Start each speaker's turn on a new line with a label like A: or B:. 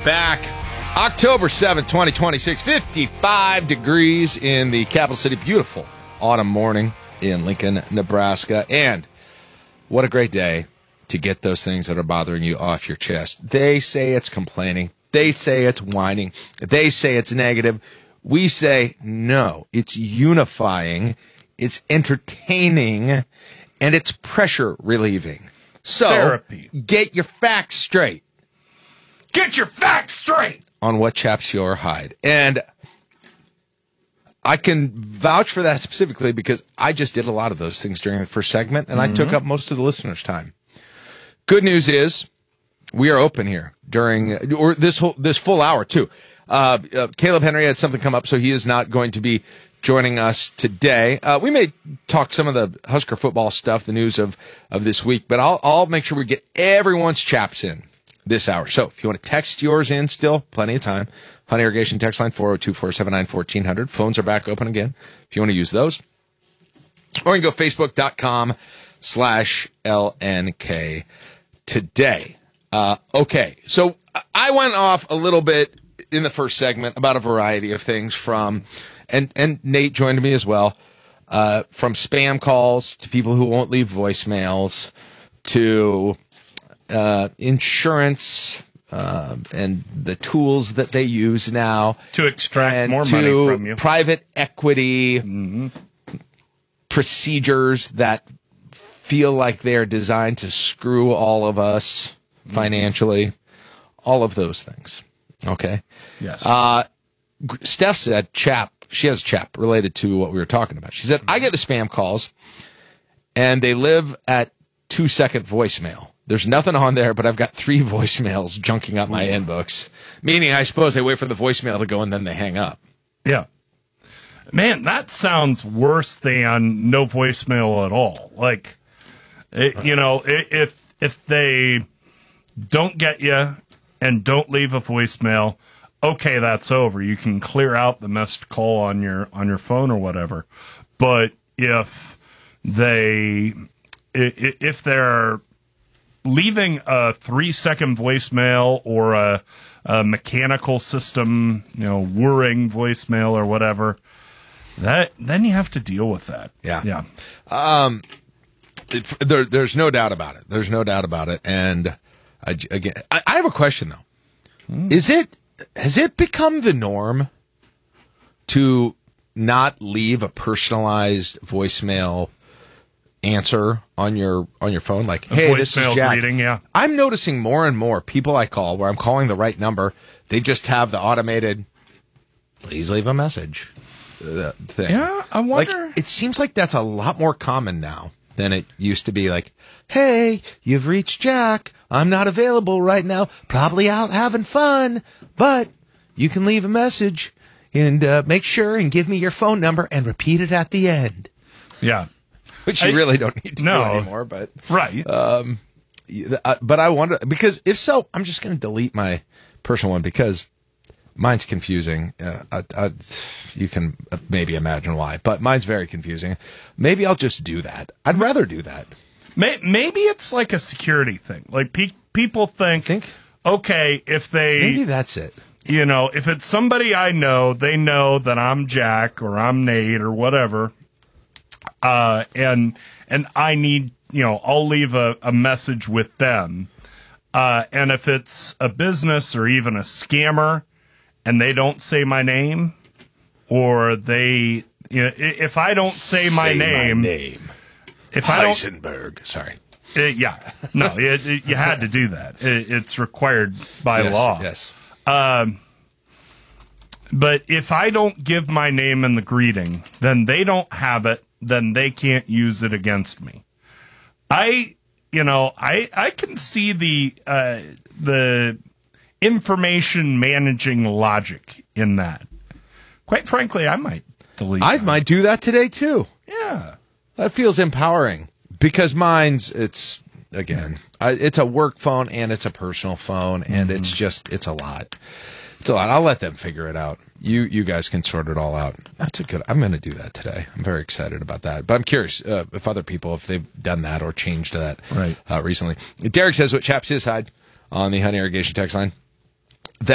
A: back. October 7th, 2026, 55 degrees in the capital city. Beautiful autumn morning in Lincoln, Nebraska. And what a great day to get those things that are bothering you off your chest. They say it's complaining. They say it's whining. They say it's negative. We say, no, it's unifying, it's entertaining, and it's pressure relieving. So,
B: Therapy.
A: Get your facts straight.
B: Get your facts straight
A: On what chaps your hide. And I can vouch for that specifically because I just did a lot of those things during the first segment, and I took up most of the listeners' time. Good news is we are open here during this full hour, too. Caleb Henry had something come up, so he is not going to be joining us today. We may talk some of the Husker football stuff, the news of this week, but I'll make sure we get everyone's chaps in this hour. So if you want to text yours in still, plenty of time. Hunt Irrigation text line 402-479-1400. Phones are back open again if you want to use those. Or you can go facebook.com/LNK today. Okay, so I went off a little bit in the first segment about a variety of things from, and Nate joined me as well, from spam calls to people who won't leave voicemails to insurance and the tools that they use now
B: to extract more money from you.
A: Private equity procedures that feel like they're designed to screw all of us financially. All of those things. Okay.
B: Yes.
A: Steph said she has a chap related to what we were talking about. She said, I get the spam calls and they live at 2-second voicemail. There's nothing on there, but I've got 3 voicemails junking up my inbox. Meaning, I suppose they wait for the voicemail to go and then they hang up.
B: Yeah. Man, that sounds worse than no voicemail at all. Like, if they don't get you and don't leave a voicemail, okay, that's over. You can clear out the missed call on your phone or whatever. But if they're leaving a 3-second voicemail or a mechanical system, whirring voicemail or whatever, then you have to deal with that.
A: Yeah. There's no doubt about it. There's no doubt about it. And I have a question though. Has it become the norm to not leave a personalized voicemail answer on your phone? Like, hey, this is Jack.
B: Greeting, yeah.
A: I'm noticing more and more people I call where I'm calling the right number. They just have the automated, please leave a message thing.
B: Yeah, I wonder.
A: Like, it seems like that's a lot more common now than it used to be. Like, hey, you've reached Jack. I'm not available right now. Probably out having fun, but you can leave a message and make sure and give me your phone number and repeat it at the end.
B: Yeah.
A: Which you really don't need to do anymore. But
B: right.
A: But I wonder, because if so, I'm just going to delete my personal one because mine's confusing. You can maybe imagine why, but mine's very confusing. Maybe I'll just do that. I'd rather do that.
B: Maybe it's like a security thing. Like people think, okay, if they...
A: Maybe that's it.
B: If it's somebody I know, they know that I'm Jack or I'm Nate or whatever. And I need, I'll leave a message with them. And if it's a business or even a scammer and they don't say my name, or they, if I don't say my name. If I don't,
A: Heisenberg. Sorry.
B: Yeah. No, you had to do that. It's required by law.
A: Yes.
B: But if I don't give my name in the greeting, then they don't have it. Then they can't use it against me. I can see the information managing logic in that. Quite frankly, I might delete.
A: I might do that today too.
B: Yeah.
A: That feels empowering because it's a work phone and it's a personal phone and it's a lot. It's a lot. I'll let them figure it out. You guys can sort it all out. I'm going to do that today. I'm very excited about that. But I'm curious if other people, if they've done that or changed that recently. Derek says what chaps his hide on the Hunt Irrigation text line.